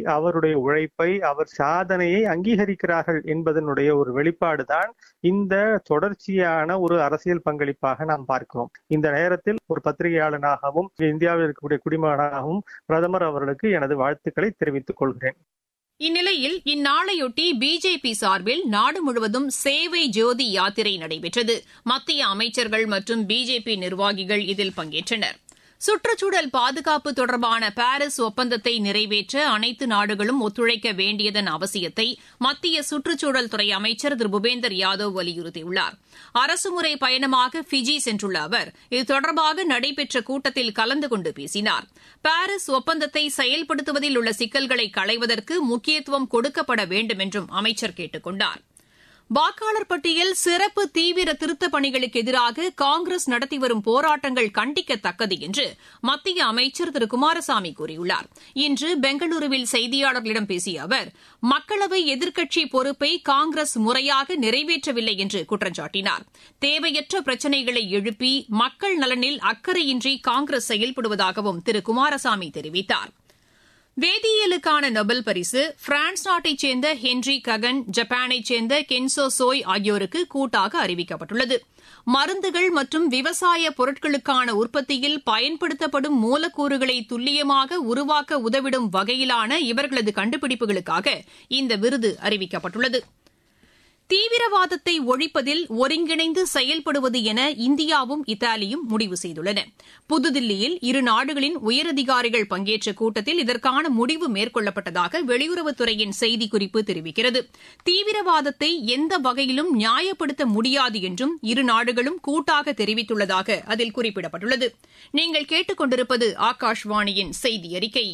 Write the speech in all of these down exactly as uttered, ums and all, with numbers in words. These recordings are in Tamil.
அவருடைய உழைப்பை, அவர் சாதனையை அங்கீகரிக்கிறார்கள் என்பதனுடைய ஒரு வெளிப்பாடுதான் இந்த தொடர்ச்சியான ஒரு அரசியல் பங்களிப்பாக நாம் பார்க்கிறோம். இந்த நேரத்தில் ஒரு பத்திரிகையாளனாகவும் இந்தியாவில் இருக்கக்கூடிய குடிமகனாகவும் பிரதமர் அவர்களுக்கு எனது வாழ்த்துக்களை தெரிவித்துக் கொள்கிறேன். இந்நிலையில் இந்நாளையொட்டி பிஜேபி சார்பில் நாடு முழுவதும் சேவை ஜோதி யாத்திரை நடைபெற்றது. மத்திய அமைச்சர்கள் மற்றும் பிஜேபி நிர்வாகிகள் இதில் பங்கேற்றனர். சுற்றுச்சூழல் பாதுகாப்பு தொடர்பான பாரிஸ் ஒப்பந்தத்தை நிறைவேற்ற அனைத்து நாடுகளும் ஒத்துழைக்க வேண்டியதன் அவசியத்தை மத்திய சுற்றுச்சூழல் துறை அமைச்சர் திரு பூபேந்தர் யாதவ் வலியுறுத்தியுள்ளார். அரசுமுறை பயணமாக ஃபிஜி சென்றுள்ள அவர் இது தொடர்பாக நடைபெற்ற கூட்டத்தில் கலந்து கொண்டு பேசினார். பாரிஸ் ஒப்பந்தத்தை செயல்படுத்துவதில் உள்ள சிக்கல்களை களைவதற்கு முக்கியத்துவம் கொடுக்கப்பட வேண்டும் என்றும் அமைச்சர் கேட்டுக் கொண்டார். வாக்காளர் பட்டியல் சிறப்பு தீவிர திருத்தப் பணிகளுக்கு எதிராக காங்கிரஸ் நடத்தி வரும் போராட்டங்கள் கண்டிக்கத்தக்கது என்று மத்திய அமைச்சர் திரு குமாரசாமி கூறியுள்ளார். இன்று பெங்களூருவில் செய்தியாளர்களிடம் பேசிய அவர் மக்களவை எதிர்க்கட்சி பொறுப்பை காங்கிரஸ் முறையாக நிறைவேற்றவில்லை என்று குற்றம் சாட்டினார். தேவையற்ற பிரச்சினைகளை எழுப்பி மக்கள் நலனில் அக்கறையின்றி காங்கிரஸ் செயல்படுவதாகவும் திரு குமாரசாமி தெரிவித்தார். வேதியியலுக்கான நொபல் பரிசு பிரான்ஸ் நாட்டைச் சேர்ந்த ஹென்றி ககன், ஜப்பானைச் சேர்ந்த கென்சோ சோய் ஆகியோருக்கு கூட்டாக அறிவிக்கப்பட்டுள்ளது. மருந்துகள் மற்றும் விவசாய பொருட்களுக்கான உற்பத்தியில் பயன்படுத்தப்படும் மூலக்கூறுகளை துல்லியமாக உருவாக்க உதவிடும் வகையிலான இவர்களது கண்டுபிடிப்புகளுக்காக இந்த விருது அறிவிக்கப்பட்டுள்ளது. தீவிரவாதத்தை ஒழிப்பதில் ஒருங்கிணைந்து செயல்படுவது என இந்தியாவும் இத்தாலியும் முடிவு செய்துள்ளன. புதுதில்லியில் இரு நாடுகளின் உயரதிகாரிகள் பங்கேற்ற கூட்டத்தில் இதற்கான முடிவு மேற்கொள்ளப்பட்டதாக வெளியுறவுத்துறையின் செய்திக்குறிப்பு தெரிவிக்கிறது. தீவிரவாதத்தை எந்த வகையிலும் நியாயப்படுத்த முடியாது என்றும் இரு நாடுகளும் கூட்டாக தெரிவித்துள்ளதாக அதில் குறிப்பிடப்பட்டுள்ளது. நீங்கள் கேட்டுக் கொண்டிருப்பது ஆகாஷ்வாணியின் செய்தி அறிக்கை.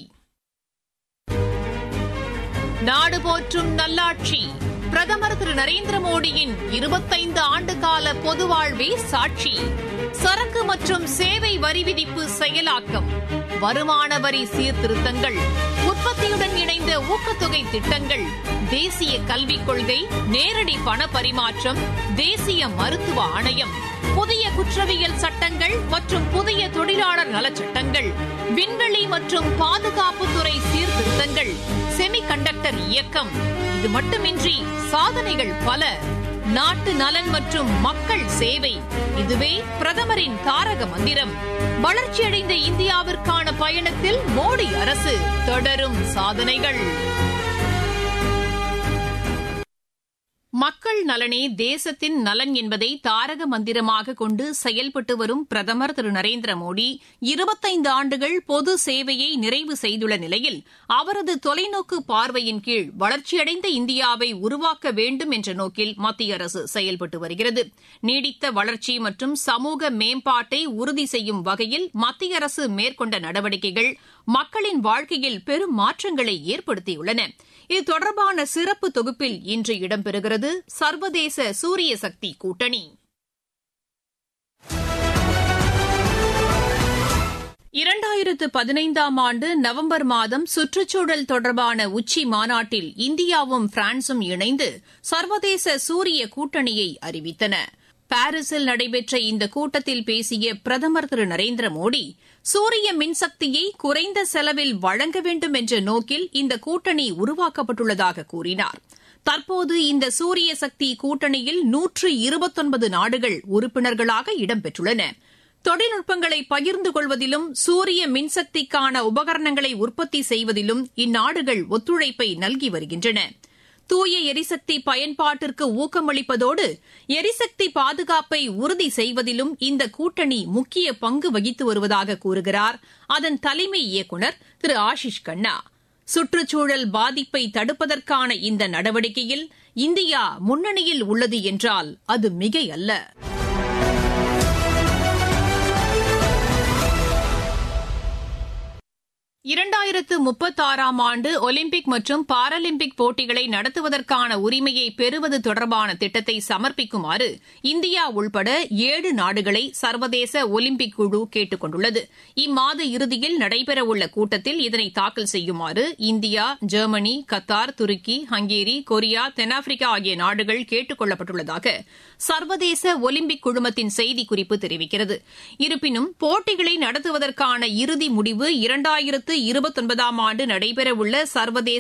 நாடு போற்றும் நல்லாட்சி பிரதமர் திரு நரேந்திர மோடியின் இருபத்தைந்து ஆண்டுகால பொது வாழ்வே சாட்சி. சரக்கு மற்றும் சேவை வரி விதிப்பு செயலாக்கம், வருமான வரி சீர்திருத்தங்கள், உற்பத்தியுடன் இணைந்த ஊக்கத்தொகை திட்டங்கள், தேசிய கல்விக் கொள்கை, நேரடி பண பரிமாற்றம், தேசிய மருத்துவ ஆணையம், புதிய குற்றவியல் சட்டங்கள் மற்றும் புதிய தொழிலாளர் நலச்சட்டங்கள், விண்வெளி மற்றும் பாதுகாப்புத்துறை சீர்திருத்தங்கள், செமி கண்டக்டர் இயக்கம். இது மட்டுமின்றி சாதனைகள் பல. நாட்டு நலன் மற்றும் மக்கள் சேவை, இதுவே பிரதமரின் தாரக மந்திரம். வளர்ச்சியடைந்த இந்தியாவிற்கான பயணத்தில் மோடி அரசு தொடரும் சாதனைகள். மக்கள் நலனே தேசத்தின் நலன் என்பதை தாரக மந்திரமாக கொண்டு செயல்பட்டு வரும் பிரதமர் திரு நரேந்திர மோடி இருபத்தைந்து ஆண்டுகள் பொது சேவையை நிறைவு செய்துள்ள நிலையில் அவரது தொலைநோக்கு பார்வையின் கீழ் வளர்ச்சியடைந்த இந்தியாவை உருவாக்க வேண்டும் என்ற நோக்கில் மத்திய அரசு செயல்பட்டு வருகிறது. நீடித்த வளர்ச்சி மற்றும் சமூக மேம்பாட்டை உறுதி செய்யும் வகையில் மத்திய அரசு மேற்கொண்ட நடவடிக்கைகள் மக்களின் வாழ்க்கையில் பெரும் மாற்றங்களை ஏற்படுத்தியுள்ளன. இது தொடர்பான சிறப்பு தொகுப்பில் இன்று இடம்பெறுகிறது சர்வதேச சூரிய சக்தி கூட்டணி. இரண்டாயிரத்து பதினைந்தாம் ஆண்டு நவம்பர் மாதம் சுற்றுச்சூழல் தொடர்பான உச்சி மாநாட்டில் இந்தியாவும் பிரான்சும் இணைந்து சர்வதேச சூரிய கூட்டணியை அறிவித்தன. பாரிஸில் நடைபெற்ற இந்த கூட்டத்தில் பேசிய பிரதமர் திரு நரேந்திர மோடி சூரிய மின்சக்தியை குறைந்த செலவில் வழங்க வேண்டும் என்ற நோக்கில் இந்த கூட்டணி உருவாக்கப்பட்டுள்ளதாக கூறினார். தற்போது இந்த சூரிய சக்தி கூட்டணியில் நூற்று இருபத்தொன்பது நாடுகள் உறுப்பினர்களாக இடம்பெற்றுள்ளன. தொழில்நுட்பங்களை பகிர்ந்து கொள்வதிலும் சூரிய மின்சக்திக்கான உபகரணங்களை உற்பத்தி செய்வதிலும் இந்நாடுகள் ஒத்துழைப்பை நல்கி வருகின்றன. தூய எரிசக்தி பயன்பாட்டிற்கு ஊக்கமளிப்பதோடு எரிசக்தி பாதுகாப்பை உறுதி செய்வதிலும் இந்த கூட்டணி முக்கிய பங்கு வகித்து வருவதாக கூறுகிறார் அதன் தலைமை இயக்குநர் திரு ஆஷிஷ் கண்ணா. சுற்றுச்சூழல் பாதிப்பை தடுப்பதற்கான இந்த நடவடிக்கையில் இந்தியா முன்னணியில் உள்ளது என்றால் அது மிகையல்ல. இரண்டாயிரத்து முப்பத்தாறாம் ஆண்டு ஒலிம்பிக் மற்றும் பாராலிம்பிக் போட்டிகளை நடத்துவதற்கான உரிமையை பெறுவது தொடர்பான திட்டத்தை சமர்ப்பிக்குமாறு இந்தியா உள்பட ஏழு நாடுகளை சர்வதேச ஒலிம்பிக் குழு கேட்டுக் கொண்டுள்ளது. இம்மாத இறுதியில் நடைபெறவுள்ள கூட்டத்தில் இதனை தாக்கல் செய்யுமாறு இந்தியா, ஜெர்மனி, கத்தார், துருக்கி, ஹங்கேரி, கொரியா, தென்னாப்பிரிக்கா ஆகிய நாடுகள் கேட்டுக் கொள்ளப்பட்டுள்ளதாக சர்வதேச ஒலிம்பிக் குழுமத்தின் செய்திக்குறிப்பு தெரிவிக்கிறது. இருப்பினும் போட்டிகளை நடத்துவதற்கான இறுதி முடிவு இரண்டாயிரத்து இருபத்தொன்பதாம் ஆண்டு நடைபெறவுள்ள சர்வதேச